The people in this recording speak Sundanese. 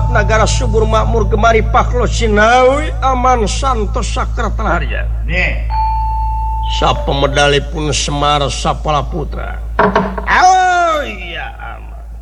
negara subur makmur gemari Paklo Sinawi aman santos sakratarya. Sapa medali pun Semar Sapala Putra.